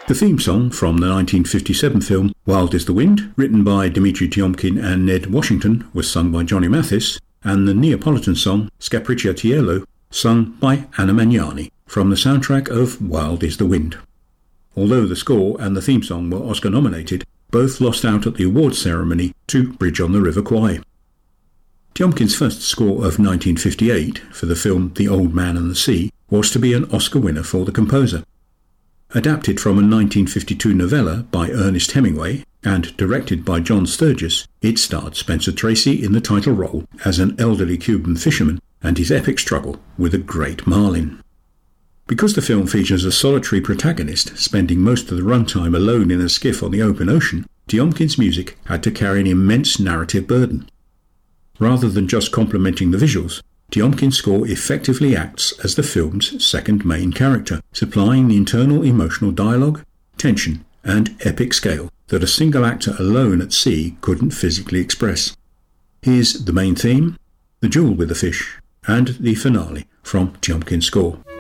The theme song from the 1957 film Wild is the Wind, written by Dimitri Tiomkin and Ned Washington, was sung by Johnny Mathis, and the Neapolitan song Scapricciatiello, sung by Anna Magnani, from the soundtrack of Wild is the Wind. Although the score and the theme song were Oscar nominated, both lost out at the awards ceremony to Bridge on the River Kwai. Tiomkin's first score of 1958 for the film The Old Man and the Sea was to be an Oscar winner for the composer. Adapted from a 1952 novella by Ernest Hemingway and directed by John Sturges, it starred Spencer Tracy in the title role as an elderly Cuban fisherman and his epic struggle with a great marlin. Because the film features a solitary protagonist spending most of the runtime alone in a skiff on the open ocean, Tiomkin's music had to carry an immense narrative burden. Rather than just complementing the visuals, Tiomkin's score effectively acts as the film's second main character, supplying the internal emotional dialogue, tension, and epic scale that a single actor alone at sea couldn't physically express. Here's the main theme, The Jewel with the Fish, and the finale from Tiomkin's score.